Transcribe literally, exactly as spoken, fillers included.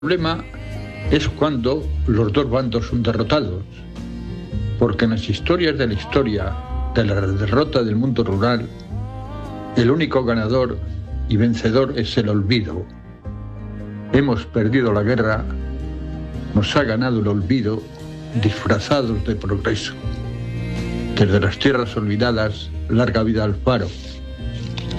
El problema es cuando los dos bandos son derrotados, porque en las historias de la historia de la derrota del mundo rural, el único ganador y vencedor es el olvido. Hemos perdido la guerra, nos ha ganado el olvido, disfrazados de progreso. Desde las tierras olvidadas, larga vida al faro.